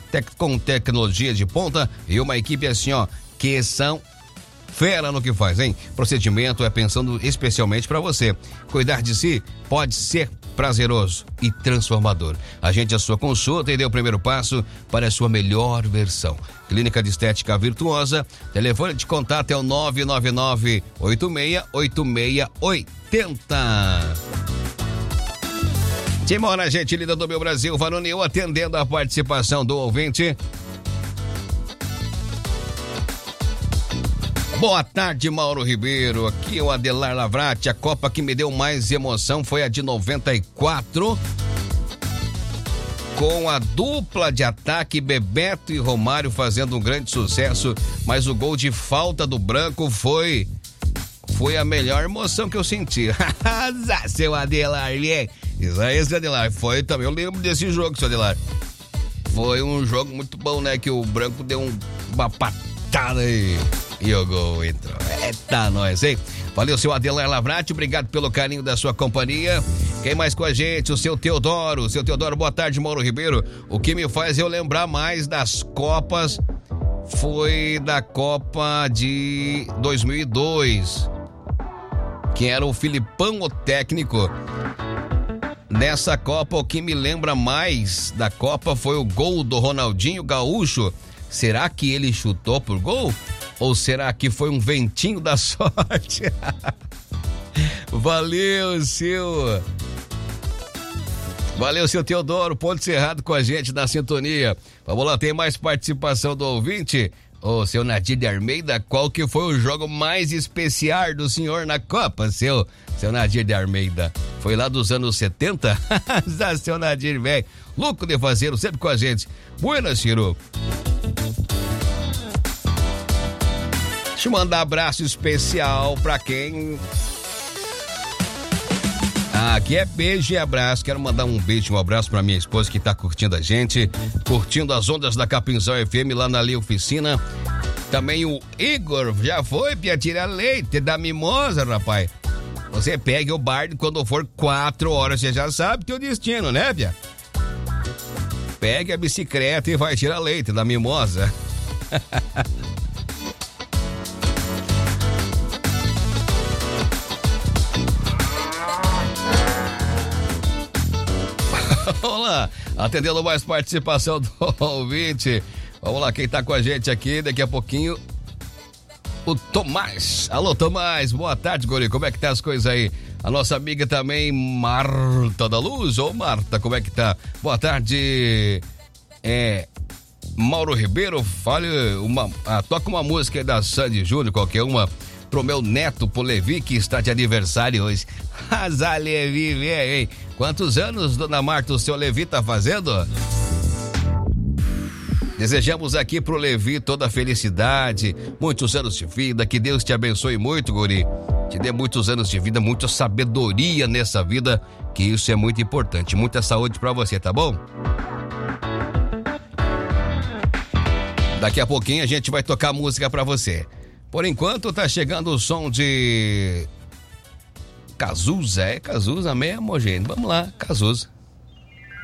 com tecnologia de ponta e uma equipe assim, ó, que são fera no que faz, hein? Procedimento é pensando especialmente para você. Cuidar de si pode ser prazeroso e transformador. Agende a sua consulta e dê o primeiro passo para a sua melhor versão. Clínica de Estética Virtuosa. Telefone de contato é o 999-868680. Timona, gente linda do meu Brasil, Varonil, atendendo a participação do ouvinte. Boa tarde, Mauro Ribeiro. Aqui é o Adelar Lavrati. A Copa que me deu mais emoção foi a de 94. Com a dupla de ataque, Bebeto e Romário fazendo um grande sucesso. Mas o gol de falta do branco foi a melhor emoção que eu senti. Seu Adelar, isso aí, seu Adelar. Foi também, eu lembro desse jogo, seu Adelar. Foi um jogo muito bom, né? Que o branco deu uma patada aí. E o gol entrou. Eita, nós, hein? Valeu, seu Adelar Lavrati, obrigado pelo carinho da sua companhia. Quem mais com a gente? O seu Teodoro. Seu Teodoro, boa tarde, Mauro Ribeiro. O que me faz eu lembrar mais das Copas foi da Copa de 2002, que era o Filipão, o técnico. Nessa Copa, o que me lembra mais da Copa foi o gol do Ronaldinho Gaúcho. Será que ele chutou por gol? Ou será que foi um ventinho da sorte? Valeu, seu Teodoro, ponto cerrado com a gente na sintonia. Vamos lá, tem mais participação do ouvinte. Ô, seu Nadir de Almeida, qual que foi o jogo mais especial do senhor na Copa, seu Nadir de Almeida? Foi lá dos anos 70? Seu Nadir, velho, louco de fazer, sempre com a gente. Buenas, Ciro. Deixa eu mandar abraço especial pra quem... Aqui é beijo e abraço. Quero mandar um beijo e um abraço pra minha esposa que tá curtindo a gente, curtindo as ondas da Capinzal FM lá na Oficina. Também o Igor, já foi pra tirar leite da mimosa, rapaz. Você pega o bardo quando for 4 horas, você já sabe teu destino, né, Bia? Pegue a bicicleta e vai tirar leite da mimosa. Vamos lá, atendendo mais participação do ouvinte. Vamos lá, quem tá com a gente aqui, daqui a pouquinho, o Tomás. Alô, Tomás, boa tarde, guri, como é que tá as coisas aí? A nossa amiga também, Marta da Luz. Ô, Marta, como é que tá? Boa tarde, Mauro Ribeiro, toca uma música aí da Sandy Júnior, qualquer uma, pro meu neto, pro Levi, que está de aniversário hoje. Azar, Levi, velho, hein? Quantos anos, dona Marta, o seu Levi tá fazendo? Desejamos aqui pro Levi toda a felicidade, muitos anos de vida, que Deus te abençoe muito, guri. Te dê muitos anos de vida, muita sabedoria nessa vida, que isso é muito importante. Muita saúde pra você, tá bom? Daqui a pouquinho a gente vai tocar música pra você. Por enquanto tá chegando o som de... Cazuza, é Cazuza mesmo, gente. Vamos lá, Cazuza.